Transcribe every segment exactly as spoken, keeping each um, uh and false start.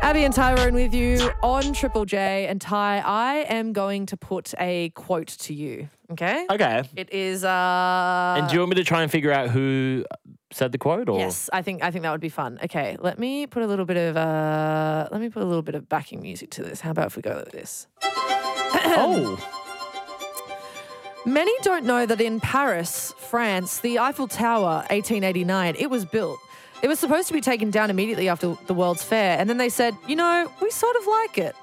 Abby and Ty are in with you on Triple J. And Ty, I am going to put a quote to you, okay? Okay. It is... Uh, and do you want me to try and figure out who said the quote? Or? Yes, I think I think that would be fun. Okay, let me put a little bit of uh, let me put a little bit of backing music to this. How about if we go like this? Oh. Many don't know that in Paris, France, the Eiffel Tower, eighteen eighty-nine, it was built. It was supposed to be taken down immediately after the World's Fair, and then they said, you know, we sort of like it.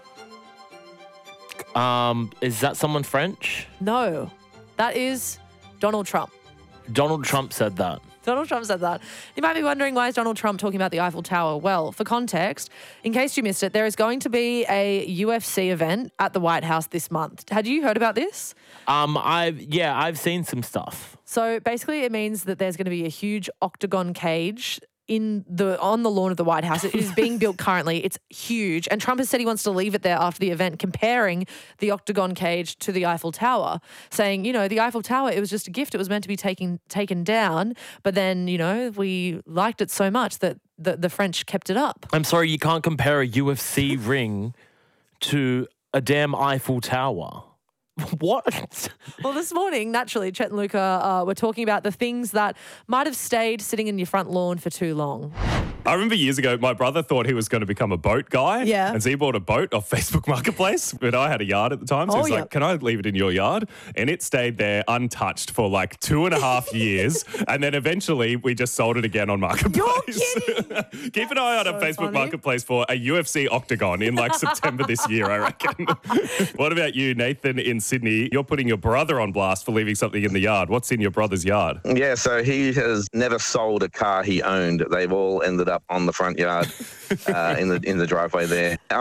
Um, is that someone French? No, that is Donald Trump. Donald Trump said that. Donald Trump said that. You might be wondering, why is Donald Trump talking about the Eiffel Tower? Well, for context, in case you missed it, there is going to be a U F C event at the White House this month. Had you heard about this? Um, I've yeah, I've seen some stuff. So basically, it means that there's going to be a huge octagon cage in the on the lawn of the White House. It is being built currently. It's huge. And Trump has said he wants to leave it there after the event, comparing the octagon cage to the Eiffel Tower, saying, you know, the Eiffel Tower, it was just a gift. It was meant to be taken taken down. But then, you know, we liked it so much that the, the French kept it up. I'm sorry, you can't compare a U F C ring to a damn Eiffel Tower. What? Well, this morning, naturally, Chet and Luca uh, were talking about the things that might have stayed sitting in your front lawn for too long. I remember years ago, my brother thought he was going to become a boat guy. Yeah. And so he bought a boat off Facebook Marketplace. But I had a yard at the time. So Oh, he's yeah. like, can I leave it in your yard? And it stayed there untouched for like two and a half years. And then eventually we just sold it again on Marketplace. You're kidding. Keep an eye out on so Facebook funny. Marketplace for a U F C octagon in like September this year, I reckon. What about you, Nathan, in Sydney? You're putting your brother on blast for leaving something in the yard. What's in your brother's yard? Yeah, so he has never sold a car he owned. They've all ended up on the front yard uh, in the in the driveway there.